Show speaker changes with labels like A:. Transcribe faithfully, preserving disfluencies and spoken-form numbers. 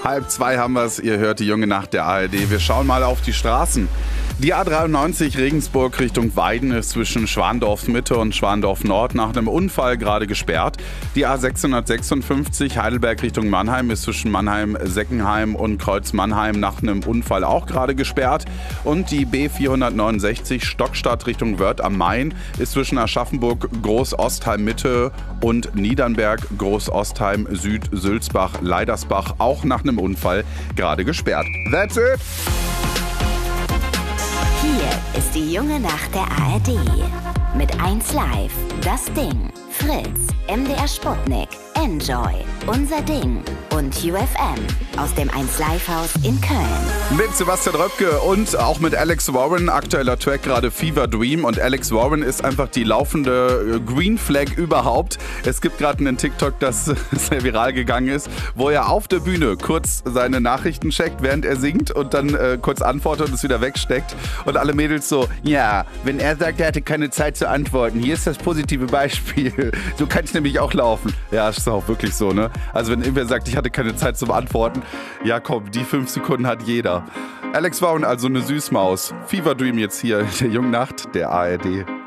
A: Halb zwei haben wir es, ihr hört die junge Nacht der A R D. Wir schauen mal auf die Straßen. Die A dreiundneunzig Regensburg Richtung Weiden ist zwischen Schwandorf Mitte und Schwandorf Nord nach einem Unfall gerade gesperrt. Die A sechshundertsechsundfünfzig Heidelberg Richtung Mannheim ist zwischen Mannheim-Seckenheim und Kreuz Mannheim nach einem Unfall auch gerade gesperrt. Und die B vierhundertneunundsechzig Stockstadt Richtung Wörth am Main ist zwischen Aschaffenburg Groß-Ostheim Mitte und Niedernberg Groß-Ostheim Süd Sülzbach Leidersbach auch nach einem Unfall gerade gesperrt. That's it!
B: Hier ist die junge Nacht der A R D. Mit eins Live, Das Ding, Fritz, M D R Sputnik, Enjoy, Unser Ding und U F M aus dem eins Live Haus in Köln.
A: Mit Sebastian Röpke und auch mit Alex Warren, aktueller Track gerade Fever Dream. Und Alex Warren ist einfach die laufende Green Flag überhaupt. Es gibt gerade einen TikTok, das sehr viral gegangen ist, wo er auf der Bühne kurz seine Nachrichten checkt, während er singt und dann äh, kurz antwortet und es wieder wegsteckt. Und alle Mädels so, ja, wenn er sagt, er hatte keine Zeit zu antworten, hier ist das positive Beispiel. So kann es nämlich auch laufen. Ja, ist auch wirklich so, ne? Also wenn irgendwer sagt, ich hatte keine Zeit zum Antworten, ja komm, die fünf Sekunden hat jeder. Alex Warren, also eine Süßmaus. Fever Dream jetzt hier in der jungen Nacht der A R D.